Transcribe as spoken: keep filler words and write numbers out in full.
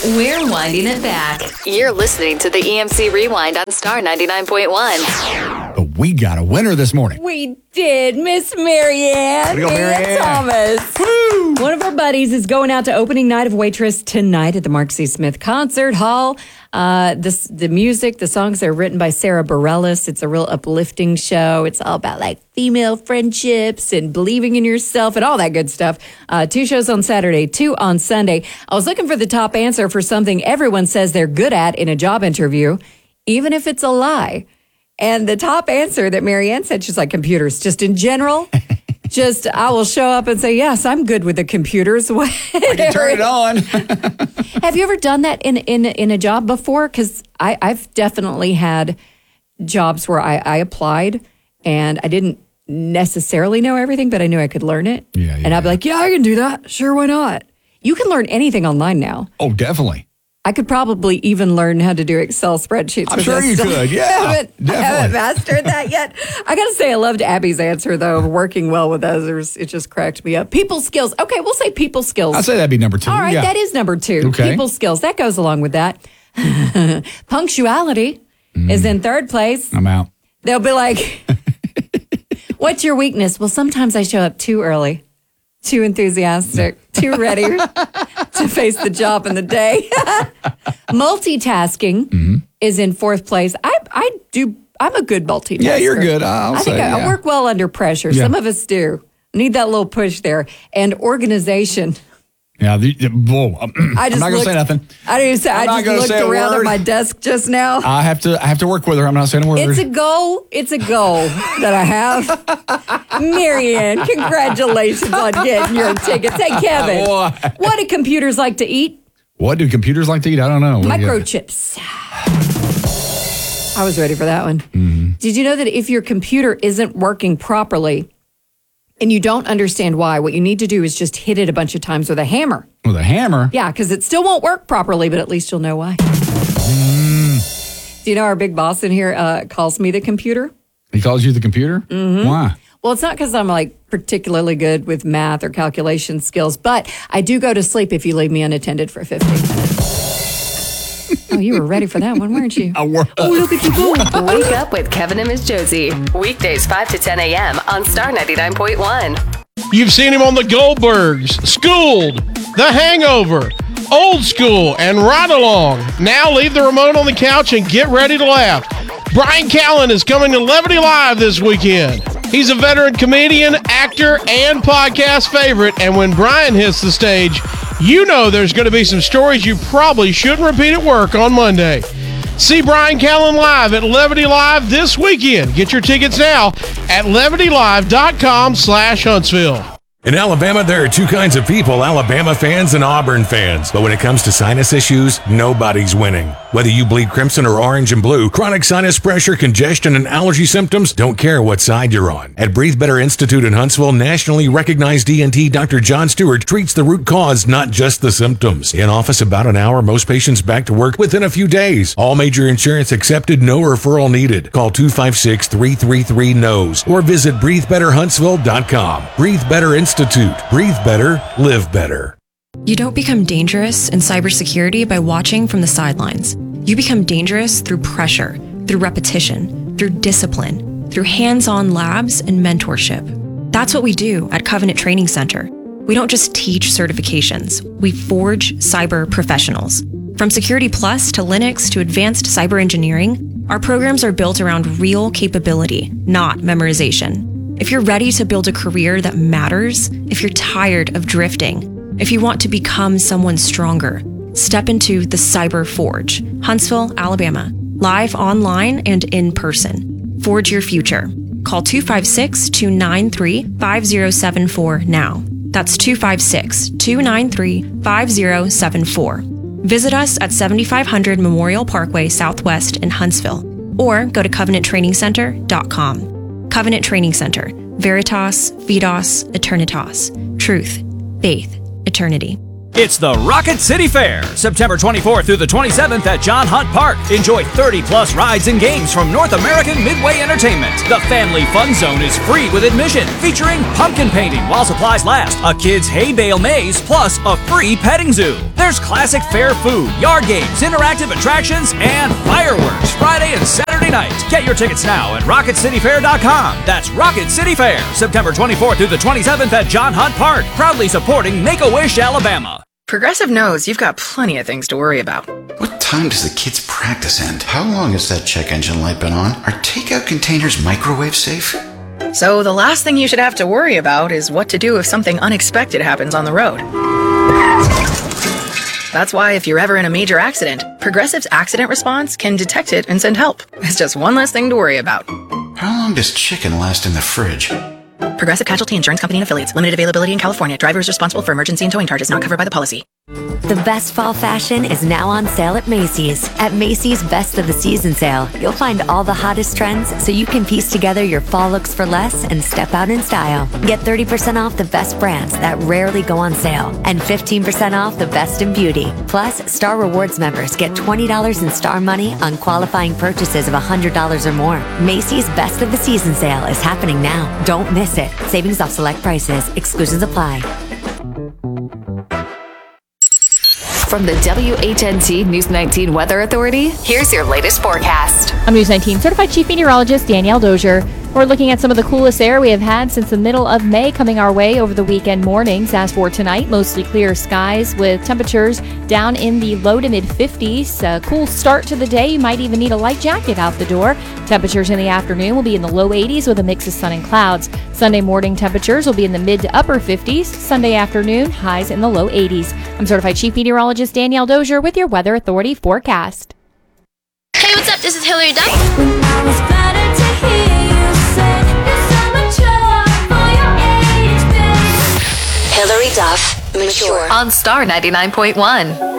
We're winding it back. You're listening to the E M C Rewind on Star ninety-nine point one. But we got a winner this morning. We did, Miss Marianne. Go, Marianne. Thomas. Woo! One of our buddies is going out to opening night of Waitress tonight at the Mark C. Smith Concert Hall. Uh, this, the music, the songs are written by Sarah Bareilles. It's a real uplifting show. It's all about like female friendships and believing in yourself and all that good stuff. Uh, two shows on Saturday, two on Sunday. I was looking for the top answer for something everyone says they're good at in a job interview, even if it's a lie. And the top answer that Marianne said, she's like, computers, just in general. Just, I will show up and say, yes, I'm good with the computers. I can turn it on. Have you ever done that in in, in a job before? Because I've definitely had jobs where I, I applied and I didn't necessarily know everything, but I knew I could learn it. Yeah, yeah, and I'd be like, yeah, I can do that. Sure, why not? You can learn anything online now. Oh, definitely. I could probably even learn how to do Excel spreadsheets. I'm sure you could, yeah. I haven't, definitely. I haven't mastered that yet. I got to say, I loved Abby's answer, though, of working well with others. It just cracked me up. People skills. Okay, we'll say people skills. I'd say that'd be number two. All right, yeah. that is number two. Okay. People skills. That goes along with that. Punctuality mm. is in third place. I'm out. They'll be like, what's your weakness? Well, sometimes I show up too early, too enthusiastic, too ready to face the job in the day. Multitasking mm-hmm. is in fourth place. I I do. I'm a good multitasker. Yeah, you're good. I'll I say, think I, yeah. I work well under pressure. Yeah. Some of us do. Need that little push there. And organization. Yeah, the, the, whoa, I'm I just not going to looked, say nothing. I didn't say. I'm I just looked say around at word. my desk just now. I have to. I have to work with her. I'm not saying a word. It's a goal. It's a goal that I have. Marianne, congratulations on getting your tickets. Hey, Kevin, what? what do computers like to eat? What do computers like to eat? I don't know. What Microchips. I was ready for that one. Mm-hmm. Did you know that if your computer isn't working properly and you don't understand why, what you need to do is just hit it a bunch of times with a hammer? With a hammer? Yeah, because it still won't work properly, but at least you'll know why. Mm. Do you know our big boss in here uh, calls me the computer? He calls you the computer? Mm-hmm. Why? Well, it's not because I'm like particularly good with math or calculation skills, but I do go to sleep if you leave me unattended for fifteen minutes. Oh, you were ready for that one, weren't you? I were. Oh, look at you go. Wake up with Kevin and Miss Josie. Weekdays five to ten a.m. on Star ninety-nine point one. You've seen him on The Goldbergs, Schooled, The Hangover, Old School, and Ride Along. Now leave the remote on the couch and get ready to laugh. Bryan Callen is coming to Levity Live this weekend. He's a veteran comedian, actor, and podcast favorite, and when Bryan hits the stage, you know there's going to be some stories you probably shouldn't repeat at work on Monday. See Bryan Callen live at Levity Live this weekend. Get your tickets now at levity live dot com slash Huntsville. In Alabama, there are two kinds of people, Alabama fans and Auburn fans. But when it comes to sinus issues, nobody's winning. Whether you bleed crimson or orange and blue, chronic sinus pressure, congestion, and allergy symptoms, don't care what side you're on. At Breathe Better Institute in Huntsville, nationally recognized E N T Doctor John Stewart treats the root cause, not just the symptoms. In office about an hour, most patients back to work within a few days. All major insurance accepted, no referral needed. Call two five six, three three three, N O S E or visit breathe better huntsville dot com. Breathe Better Institute. Breathe better, live better. You don't become dangerous in cybersecurity by watching from the sidelines. You become dangerous through pressure, through repetition, through discipline, through hands-on labs and mentorship. That's what we do at Covenant Training Center. We don't just teach certifications. We forge cyber professionals. From Security Plus to Linux to advanced cyber engineering, our programs are built around real capability, not memorization. If you're ready to build a career that matters, if you're tired of drifting, if you want to become someone stronger, step into the Cyber Forge, Huntsville, Alabama, live online and in person. Forge your future. Call two five six, two nine three, five zero seven four now. That's two five six, two nine three, five zero seven four. Visit us at seventy-five hundred Memorial Parkway Southwest in Huntsville, or go to covenant training center dot com. Covenant Training Center, Veritas, Vidas, Eternitas, Truth, Faith, Eternity. It's the Rocket City Fair, September twenty-fourth through the twenty-seventh at John Hunt Park. Enjoy thirty plus rides and games from North American Midway Entertainment. The Family Fun Zone is free with admission, featuring pumpkin painting while supplies last, a kids' hay bale maze, plus a free petting zoo. There's classic fair food, yard games, interactive attractions, and fireworks Friday and Saturday night. Get your tickets now at rocket city fair dot com. That's Rocket City Fair, September twenty-fourth through the twenty-seventh at John Hunt Park, proudly supporting Make-A-Wish, Alabama. Progressive knows you've got plenty of things to worry about. What time does the kids' practice end? How long has that check engine light been on? Are takeout containers microwave safe? So the last thing you should have to worry about is what to do if something unexpected happens on the road. That's why if you're ever in a major accident, Progressive's accident response can detect it and send help. It's just one less thing to worry about. How long does chicken last in the fridge? Progressive Casualty Insurance Company and Affiliates. Limited availability in California. Driver is responsible for emergency and towing charges not covered by the policy. The best fall fashion is now on sale at Macy's. At Macy's Best of the Season sale, you'll find all the hottest trends so you can piece together your fall looks for less and step out in style. Get thirty percent off the best brands that rarely go on sale and fifteen percent off the best in beauty. Plus, Star Rewards members get twenty dollars in Star Money on qualifying purchases of one hundred dollars or more. Macy's Best of the Season sale is happening now. Don't miss it. Savings off select prices. Exclusions apply. From the W H N T News nineteen Weather Authority, here's your latest forecast. I'm News nineteen Certified Chief Meteorologist Danielle Dozier. We're looking at some of the coolest air we have had since the middle of May coming our way over the weekend mornings. As for tonight, mostly clear skies with temperatures down in the low to mid fifties. A cool start to the day. You might even need a light jacket out the door. Temperatures in the afternoon will be in the low eighties with a mix of sun and clouds. Sunday morning temperatures will be in the mid to upper fifties. Sunday afternoon, highs in the low eighties. I'm Certified Chief Meteorologist Danielle Dozier with your Weather Authority forecast. Hey, what's up? This is Hillary Duff. Hillary Duff, mature. On Star ninety-nine point one.